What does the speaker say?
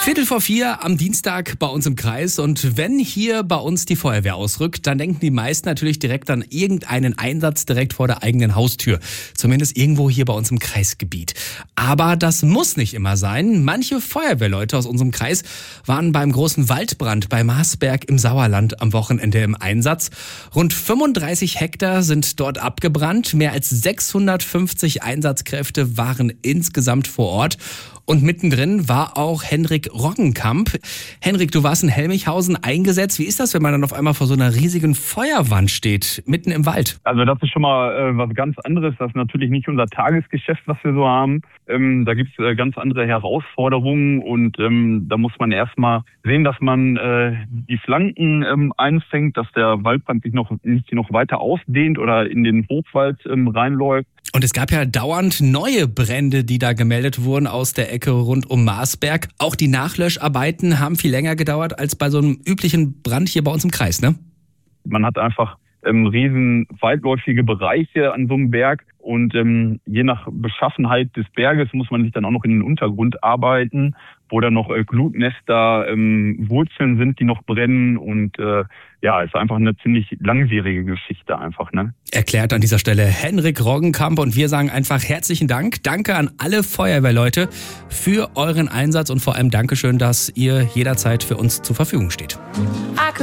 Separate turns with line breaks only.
3:15 am Dienstag bei uns im Kreis, und wenn hier bei uns die Feuerwehr ausrückt, dann denken die meisten natürlich direkt an irgendeinen Einsatz direkt vor der eigenen Haustür. Zumindest irgendwo hier bei uns im Kreisgebiet. Aber das muss nicht immer sein. Manche Feuerwehrleute aus unserem Kreis waren beim großen Waldbrand bei Marsberg im Sauerland am Wochenende im Einsatz. Rund 35 Hektar sind dort abgebrannt. Mehr als 650 Einsatzkräfte waren insgesamt vor Ort. Und mittendrin war auch Henrik Roggenkamp. Henrik, du warst in Helmichhausen eingesetzt. Wie ist das, wenn man dann auf einmal vor so einer riesigen Feuerwand steht, mitten im Wald?
Also das ist schon mal was ganz anderes. Das ist natürlich nicht unser Tagesgeschäft, was wir so haben. Da gibt es ganz andere Herausforderungen, und da muss man erstmal sehen, dass man die Flanken einfängt, dass der Waldbrand sich noch weiter ausdehnt oder in den Hochwald reinläuft.
Und es gab ja dauernd neue Brände, die da gemeldet wurden aus der Ecke rund um Marsberg. Auch die Nachlöscharbeiten haben viel länger gedauert als bei so einem üblichen Brand hier bei uns im Kreis, ne?
Man hat einfach riesen weitläufige Bereiche an so einem Berg, und je nach Beschaffenheit des Berges muss man sich dann auch noch in den Untergrund arbeiten, wo dann noch Glutnester, Wurzeln sind, die noch brennen, und ist einfach eine ziemlich langwierige Geschichte einfach, ne?
Erklärt an dieser Stelle Henrik Roggenkamp, und wir sagen einfach herzlichen Dank. Danke an alle Feuerwehrleute für euren Einsatz, und vor allem Dankeschön, dass ihr jederzeit für uns zur Verfügung steht.